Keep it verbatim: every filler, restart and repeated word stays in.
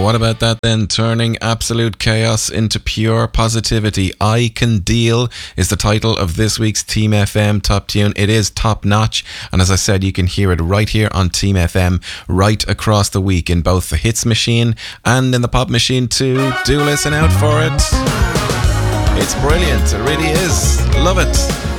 What about that then? Turning absolute chaos into pure positivity. I Can Deal is the title of this week's Team F M Top Tune. It is top notch, and as I said, you can hear it right here on Team F M right across the week in both the Hits Machine and in the Pop Machine too. Do listen out for it. It's brilliant. It really is. Love it.